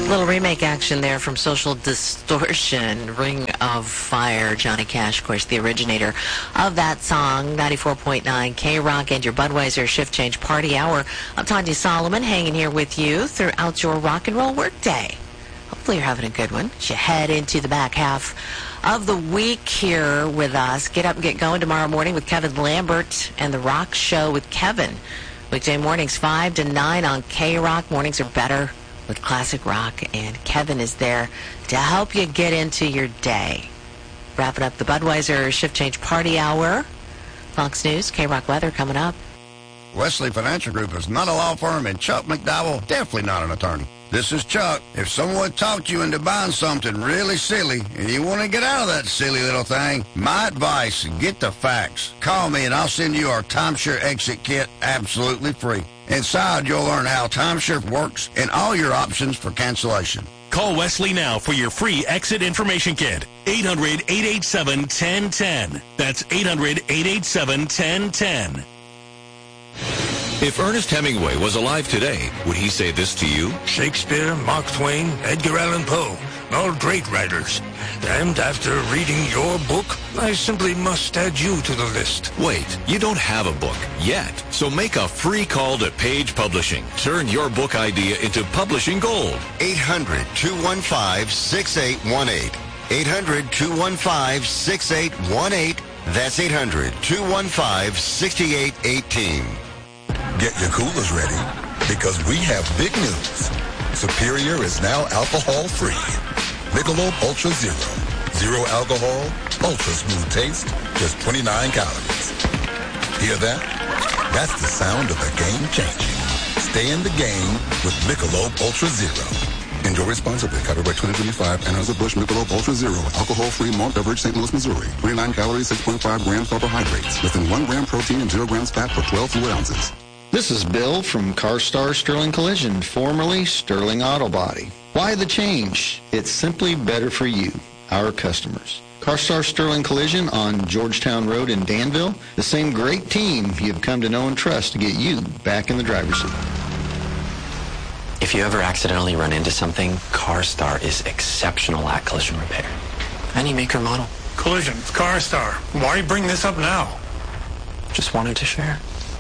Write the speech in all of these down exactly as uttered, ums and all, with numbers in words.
Little remake action there from Social Distortion, Ring of Fire. Johnny Cash, of course, the originator of that song. ninety-four point nine K-Rock and your Budweiser Shift Change Party Hour. I'm Tanya Solomon, hanging here with you throughout your rock and roll workday. Hopefully you're having a good one as you head into the back half of the week here with us. Get up and get going tomorrow morning with Kevin Lambert and The Rock Show with Kevin. Weekday mornings five to nine on K-Rock. Mornings are better with classic rock, and Kevin is there to help you get into your day. Wrapping up the Budweiser Shift Change Party Hour. Fox News, K-Rock weather coming up. Wesley Financial Group is not a law firm, and Chuck McDowell definitely not an attorney. This is Chuck. If someone talked you into buying something really silly and you want to get out of that silly little thing, my advice, get the facts. Call me and I'll send you our timeshare exit kit absolutely free. Inside, you'll learn how timeshare works and all your options for cancellation. Call Wesley now for your free exit information kit. eight hundred, eight eight seven, one zero one zero. That's eight hundred, eight eight seven, one zero one zero. If Ernest Hemingway was alive today, would he say this to you? Shakespeare, Mark Twain, Edgar Allan Poe, all great writers. And after reading your book, I simply must add you to the list. Wait, you don't have a book yet. So make a free call to Page Publishing. Turn your book idea into publishing gold. eight hundred, two one five, six eight one eight. eight hundred, two one five, six eight one eight. That's eight hundred, two one five, six eight one eight. Get your coolers ready, because we have big news. Superior is now alcohol-free. Michelob Ultra Zero. Zero alcohol, ultra smooth taste, just twenty-nine calories. Hear that? That's the sound of the game changing. Stay in the game with Michelob Ultra Zero. Enjoy responsibly. Copyright twenty twenty-five. Anheuser-Busch Michelob Ultra Zero. Alcohol-free malt beverage, Saint Louis, Missouri. twenty-nine calories, six point five grams carbohydrates. Less than one gram protein and zero grams fat for twelve fluid ounces. This is Bill from CarStar Sterling Collision, formerly Sterling Auto Body. Why the change? It's simply better for you, our customers. CarStar Sterling Collision on Georgetown Road in Danville, the same great team you've come to know and trust to get you back in the driver's seat. If you ever accidentally run into something, CarStar is exceptional at collision repair. Any make or model. Collision, it's CarStar. Why bring this up now? Just wanted to share.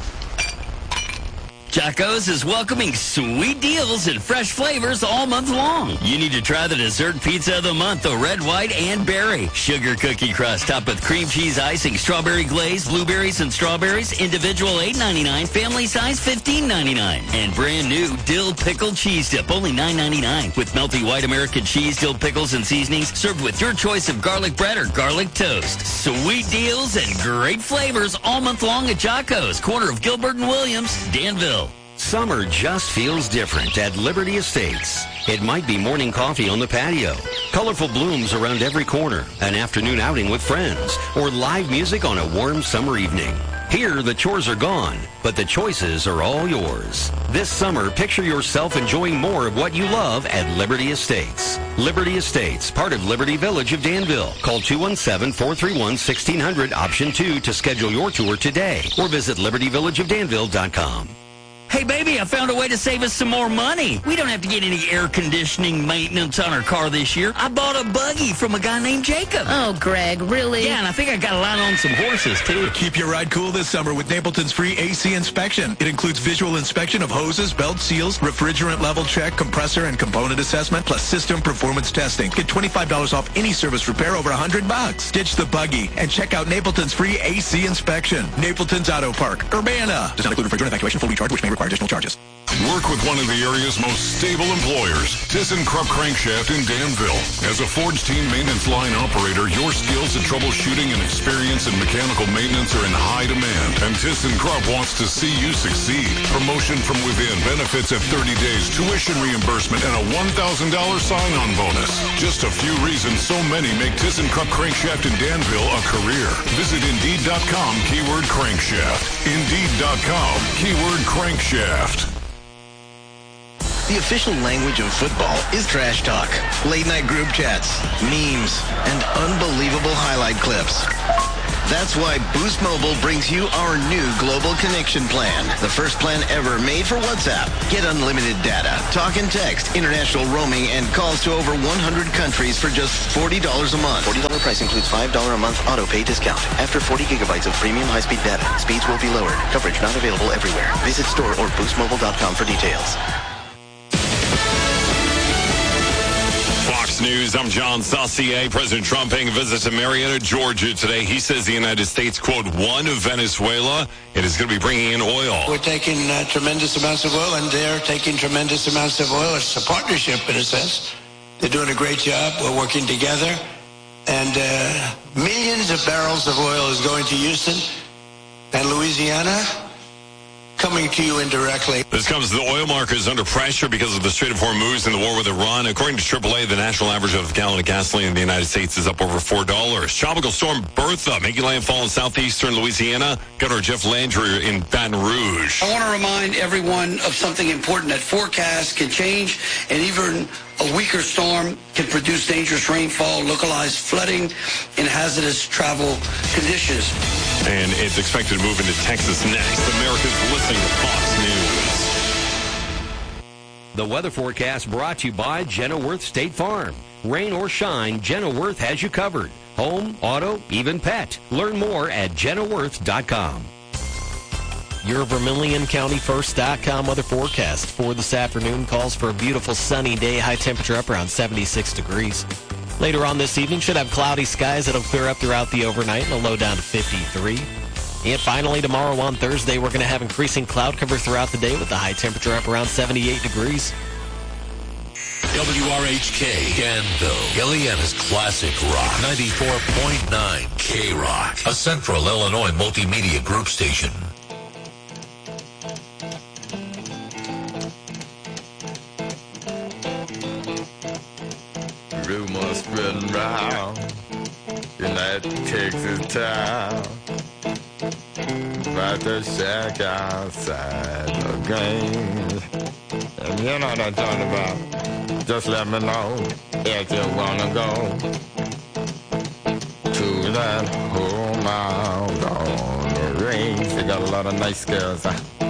Jocko's is welcoming sweet deals and fresh flavors all month long. You need to try the dessert pizza of the month, the red, white, and berry. Sugar cookie crust topped with cream cheese icing, strawberry glaze, blueberries and strawberries, individual eight ninety-nine, family size fifteen ninety-nine. And brand new dill pickle cheese dip, only nine ninety-nine. With melty white American cheese, dill pickles, and seasonings, served with your choice of garlic bread or garlic toast. Sweet deals and great flavors all month long at Jocko's, corner of Gilbert and Williams, Danville. Summer just feels different at Liberty Estates. It might be morning coffee on the patio, colorful blooms around every corner, an afternoon outing with friends, or live music on a warm summer evening. Here, the chores are gone, but the choices are all yours. This summer, picture yourself enjoying more of what you love at Liberty Estates. Liberty Estates, part of Liberty Village of Danville. Call two one seven, four three one, one six zero zero, option two to schedule your tour today, or visit liberty village of danville dot com. Hey, baby, I found a way to save us some more money. We don't have to get any air conditioning maintenance on our car this year. I bought a buggy from a guy named Jacob. Oh, Greg, really? Yeah, and I think I got a line on some horses, too. Keep your ride cool this summer with Napleton's free A C inspection. It includes visual inspection of hoses, belt seals, refrigerant level check, compressor and component assessment, plus system performance testing. Get twenty-five dollars off any service repair over one hundred bucks. Ditch the buggy and check out Napleton's free A C inspection. Napleton's Auto Park, Urbana. Does not include refrigerant evacuation, full recharge, which may require additional charges. Work with one of the area's most stable employers, ThyssenKrupp Crankshaft in Danville. As a Ford's team maintenance line operator, your skills at troubleshooting and experience in mechanical maintenance are in high demand, and ThyssenKrupp wants to see you succeed. Promotion from within, benefits at thirty days, tuition reimbursement, and a one thousand dollars sign-on bonus. Just a few reasons so many make ThyssenKrupp Crankshaft in Danville a career. Visit Indeed dot com, keyword crankshaft. Indeed dot com, keyword crankshaft. The official language of football is trash talk, late-night group chats, memes, and unbelievable highlight clips. That's why Boost Mobile brings you our new Global Connection Plan. The first plan ever made for WhatsApp. Get unlimited data, talk and text, international roaming, and calls to over one hundred countries for just forty dollars a month. forty dollars price includes five dollars a month auto pay discount. After forty gigabytes of premium high-speed data, speeds will be lowered. Coverage not available everywhere. Visit store or boost mobile dot com for details. Fox News, I'm John Saucier. President Trump paying a visit to Marietta, Georgia today. He says the United States, quote, won Venezuela. It is going to be bringing in oil. We're taking uh, tremendous amounts of oil, and they're taking tremendous amounts of oil. It's a partnership, in a sense. They're doing a great job. We're working together. And uh, millions of barrels of oil is going to Houston and Louisiana, coming to you indirectly. This comes as the oil market is under pressure because of the Strait of Hormuz and the war with Iran. According to triple A, the national average of a gallon of gasoline in the United States is up over four dollars. Tropical storm Bertha making landfall in southeastern Louisiana. Governor Jeff Landry in Baton Rouge. I want to remind everyone of something important, that forecasts can change, and even a weaker storm can produce dangerous rainfall, localized flooding, and hazardous travel conditions. And it's expected to move into Texas next. America's listening to Fox News. The weather forecast brought to you by Genworth State Farm. Rain or shine, Genworth has you covered. Home, auto, even pet. Learn more at Genworth dot com. Your Vermilion County First dot com weather forecast for this afternoon calls for a beautiful sunny day, high temperature up around seventy-six degrees. Later on this evening, should have cloudy skies that'll clear up throughout the overnight and a low down to fifty-three. And finally, tomorrow on Thursday, we're going to have increasing cloud cover throughout the day with the high temperature up around seventy-eight degrees. W R H K, Danville, Ileana's Classic Rock, ninety-four point nine K-Rock, a Central Illinois multimedia group station. Rumors spreading round in that Texas town about the shack outside the game. And you know what I'm talking about. Just let me know if you wanna go to that home out on the range. They got a lot of nice girls. Huh?